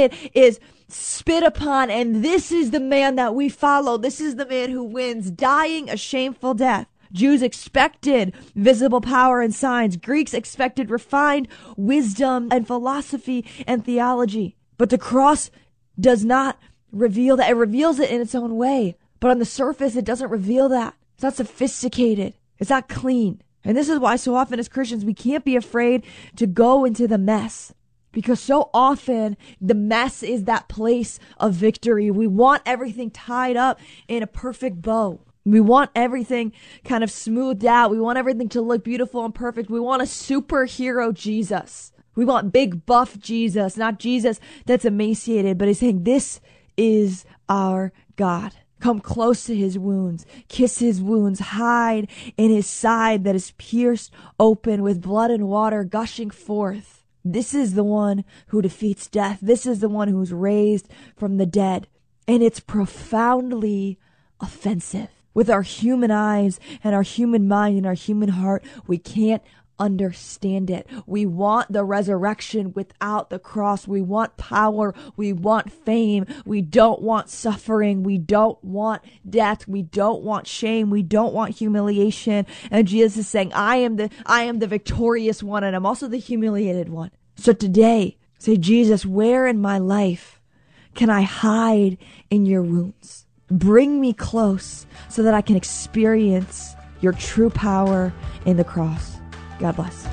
crucified, is spit upon, and this is the man that we follow. This is the man who wins, dying a shameful death. Jews expected visible power and signs. Greeks expected refined wisdom and philosophy and theology. But the cross does not reveal that. It reveals it in its own way. But on the surface, it doesn't reveal that. It's not sophisticated. It's not clean. And this is why so often as Christians, we can't be afraid to go into the mess. Because so often the mess is that place of victory. We want everything tied up in a perfect bow. We want everything kind of smoothed out. We want everything to look beautiful and perfect. We want a superhero Jesus. We want big buff Jesus, not Jesus that's emaciated, but he's saying this is our God. Come close to his wounds, kiss his wounds, hide in his side that is pierced open with blood and water gushing forth. This is the one who defeats death. This is the one who's raised from the dead. And it's profoundly offensive. With our human eyes and our human mind and our human heart, we can't understand it. We want the resurrection without the cross. We want power. We want fame. We don't want suffering. We don't want death. We don't want shame. We don't want humiliation. And Jesus is saying, I am the victorious one, and I'm also the humiliated one. So today, say, Jesus, where in my life can I hide in your wounds? Bring me close so that I can experience your true power in the cross. God bless.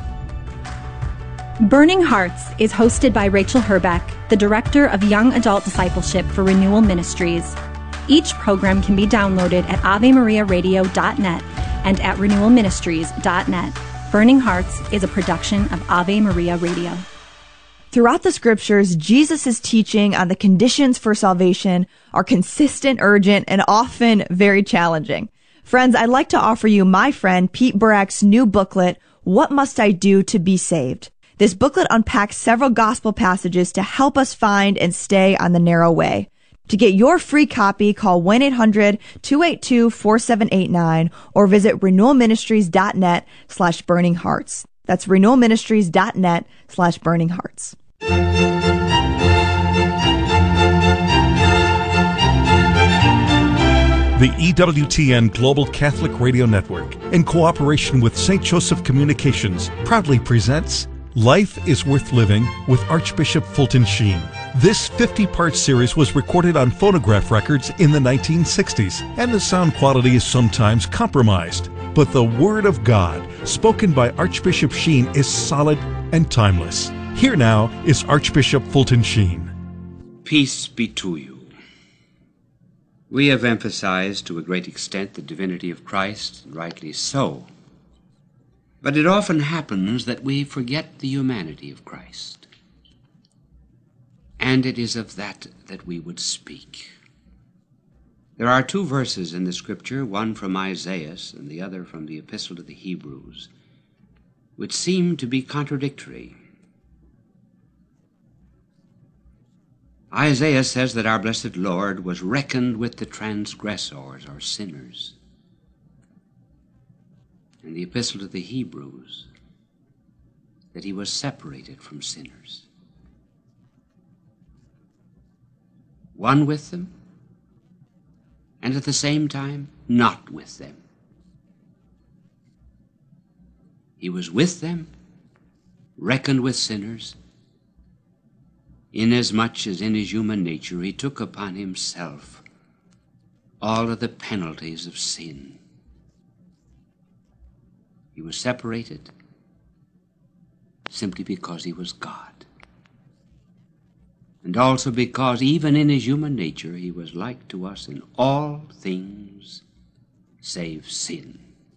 Burning Hearts is hosted by Rachel Herbeck, the Director of Young Adult Discipleship for Renewal Ministries. Each program can be downloaded at AveMariaRadio.net and at RenewalMinistries.net. Burning Hearts is a production of Ave Maria Radio. Throughout the scriptures, Jesus' teaching on the conditions for salvation are consistent, urgent, and often very challenging. Friends, I'd like to offer you my friend Pete Burack's new booklet, What Must I Do to Be Saved? This booklet unpacks several gospel passages to help us find and stay on the narrow way. To get your free copy, call 1-800-282-4789 or visit renewalministries.net/burninghearts. That's renewalministries.net/burninghearts. The EWTN Global Catholic Radio Network, in cooperation with St. Joseph Communications, proudly presents Life is Worth Living with Archbishop Fulton Sheen. This 50-part series was recorded on phonograph records in the 1960s, and the sound quality is sometimes compromised. But the Word of God, spoken by Archbishop Sheen, is solid and timeless. Here now is Archbishop Fulton Sheen. Peace be to you. We have emphasized to a great extent the divinity of Christ, and rightly so. But it often happens that we forget the humanity of Christ. And it is of that we would speak. There are two verses in the Scripture, one from Isaiah and the other from the Epistle to the Hebrews, which seem to be contradictory. Isaiah says that our blessed Lord was reckoned with the transgressors or sinners. In the Epistle to the Hebrews, that he was separated from sinners. One with them, and at the same time not with them. He was with them, reckoned with sinners, inasmuch as in his human nature he took upon himself all of the penalties of sin. He was separated simply because he was God, and also because even in his human nature he was like to us in all things save sin.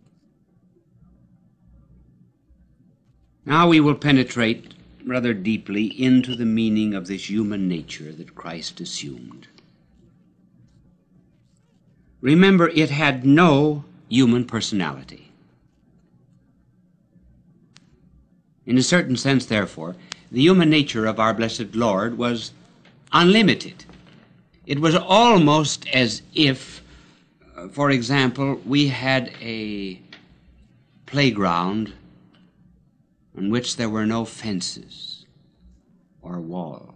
Now we will penetrate rather deeply into the meaning of this human nature that Christ assumed. Remember, it had no human personality. In a certain sense, therefore, the human nature of our blessed Lord was unlimited. It was almost as if, for example, we had a playground on which there were no fences or walls.